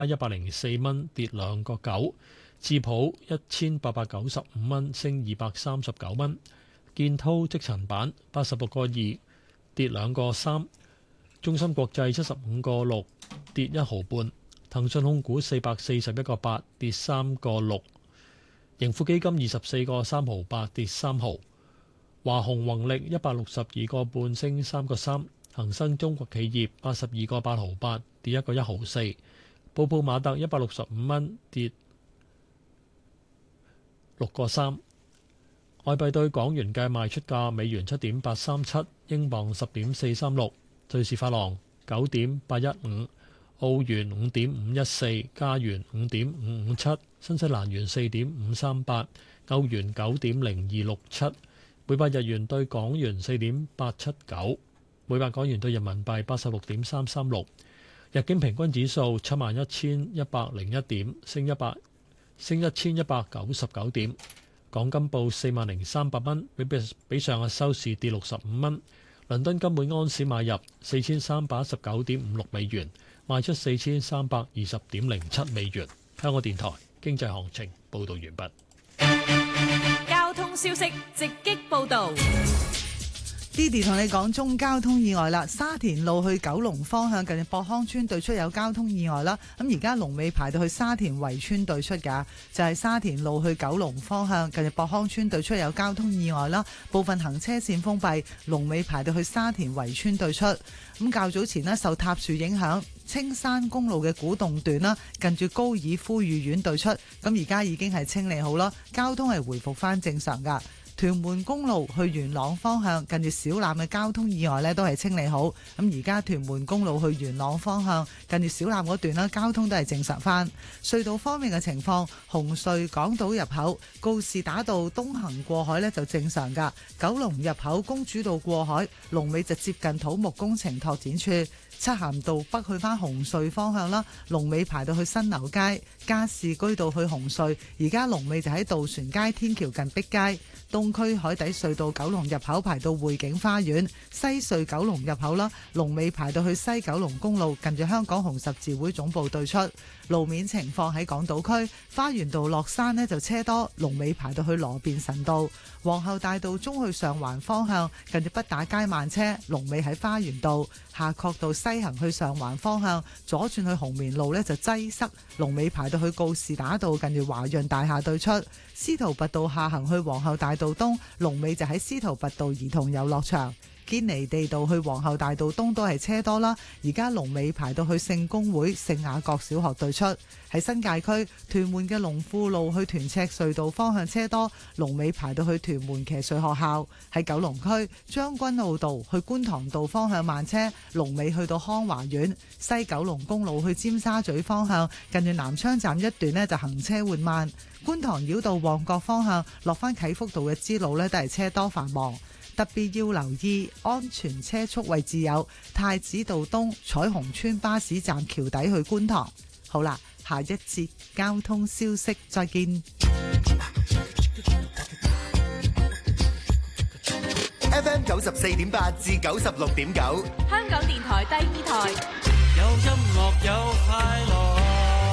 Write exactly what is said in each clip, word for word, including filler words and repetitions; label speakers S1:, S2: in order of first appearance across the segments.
S1: 一百零四蚊，跌兩個九；智普一千八百九十五蚊，升二百三十九蚊；建滔積層板八十六個二，跌兩個三；中芯國際七十五個六，跌一毫半；騰訊控股四百四十一個八，跌三個六；盈富基金二十四個三毫八，跌三毫；華虹宏力一百六十二個半，升三個三；恒生中國企業八十二個八毫八，跌一個一毫四；布布馬特一百六十五蚊，跌六個三。外幣對港元嘅賣出價：美元七點八三七，英鎊十點四三六，瑞士法郎九點八一五，澳元五點五一四，加元五點五五七，新西蘭元四點五三八，歐元九點零二六七，每百日元對港元四點八七九，每百港元對人民幣八十六點三三六。日經平均指數七萬一千一百零一點，升一百升一千一百九十九點。港金報四萬零三百蚊，比比上日收市跌六十五蚊。倫敦金每安士買入四千三百一十九點五六美元，賣出四千三百二十點零七美元。香港電台經濟行情報導完畢。
S2: 交通消息直擊報導。
S3: Didi 同你講中交通意外啦，沙田路去九龍方向近住博康村對出有交通意外啦。咁而家龍尾排到去沙田圍村對出㗎，就係、是、沙田路去九龍方向近住博康村對出有交通意外啦，部分行車線封閉，龍尾排到去沙田圍村對出。咁較早前呢，受塌樹影響，青山公路嘅古洞段啦，近住高爾夫御苑對出，咁而家已經係清理好啦，交通係回復翻正常㗎。屯門公路去元朗方向近住小欖嘅交通意外呢都係清理好，咁而家屯門公路去元朗方向近住小欖嗰段啦，交通都係正常翻。隧道方面嘅情況，紅隧港島入口告士打道東行過海呢就正常噶，九龍入口公主道過海龍尾就接近土木工程拓展處。漆咸道北去返紅隧方向啦，龍尾排到去新樓街；加士居道去紅隧，而家龍尾就喺渡船街天橋近碧街。東區海底隧道九龍入口排到匯景花園，西隧九龍入口啦，龍尾排到去西九龍公路近住香港紅十字會總部對出。路面情況喺港島區花園道落山呢就車多，龍尾排到去羅便臣道。皇后大道中去上環方向近住畢打街慢車，龍尾喺花園道。夏慤道西行去上環方向左轉去紅棉路呢就擠塞，龍尾排到去告士打道近住華潤大廈對出。司徒拔道下行去皇后大道東，龍尾就喺司徒拔道兒童遊樂場。堅尼地道去皇后大道東都係車多啦，而家龍尾排到去聖公會聖雅各小學對出。喺新界區屯門嘅龍富路去屯赤隧道方向車多，龍尾排到去屯門騎水學校。喺九龍區將軍澳道去觀塘道方向慢車，龍尾去到康華苑。西九龍公路去尖沙咀方向近住南昌站一段呢就行車緩慢。觀塘繞道旺角方向落返啟福道嘅支路呢都係車多繁忙。特別要留意安全車速位置有太子道東彩虹村巴士站橋底去觀塘。好啦，下一節交通消息再見。
S4: F M 九十四點八至九十六點九，
S2: 香港電台第二台。
S5: 有音樂有快樂。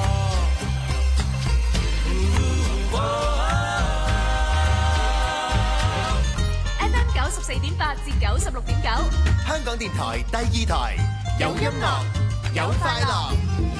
S2: 九十四點八至九十六點九，
S4: 香港電台第二台，有音樂有快樂。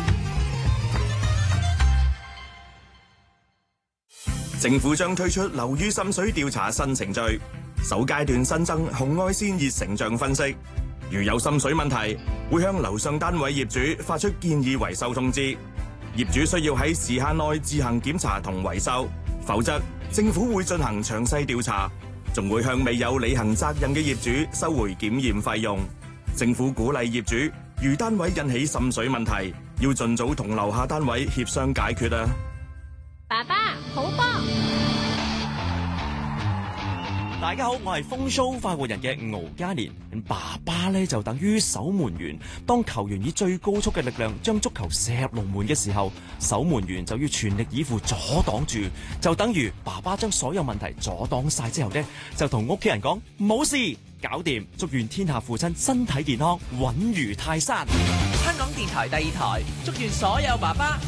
S6: 政府將推出樓宇滲水調查新程序，首階段新增紅外線熱成像分析。如有滲水問題，會向樓上單位業主發出建議維修通知。業主需要喺時限內自行檢查同維修，否則政府會進行詳細調查。仲會向未有履行責任嘅業主收回檢驗費用。政府鼓勵業主，如單位引起滲水問題，要盡早同樓下單位協商解決啊！
S2: 爸爸，好波！
S7: 大家好，我係風騷快活人嘅敖嘉年。爸爸呢就等於守門員，當球員以最高速嘅力量將足球射入龍門嘅時候，守門員就要全力以赴阻擋住，就等於爸爸將所有問題阻擋晒之後呢，就同屋企人講冇事， 搞掂。祝願天下父親身體健康，穩如泰山。
S8: 香港電台第二台，祝願所有爸爸